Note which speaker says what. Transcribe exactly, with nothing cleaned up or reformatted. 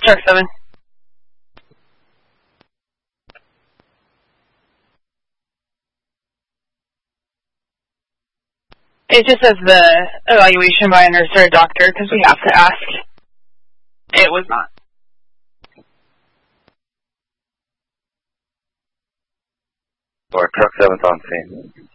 Speaker 1: Truck seven. It just says the evaluation by a nurse or a doctor because we have to ask. It was not.
Speaker 2: Or truck seven's on scene.